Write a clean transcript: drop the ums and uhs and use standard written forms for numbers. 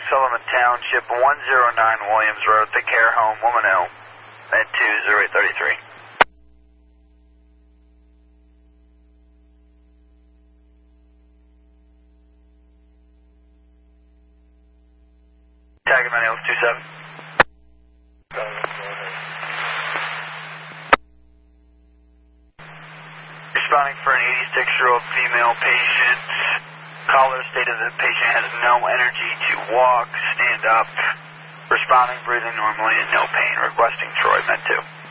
Sullivan Township, 109 Williams Road, the care home, woman ill, at 20833. Tag him at 27. Responding for an 86-year-old female patient. Caller stated that the patient has no energy to walk, stand up. Responding, breathing normally, and no pain. Requesting Troy, Med 2.